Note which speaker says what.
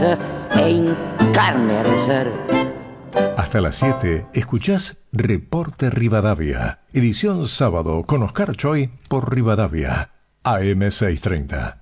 Speaker 1: en carne ha de ser.
Speaker 2: Hasta las 7 escuchás Reporte Rivadavia, edición sábado con Oscar Choi por Rivadavia, AM 630.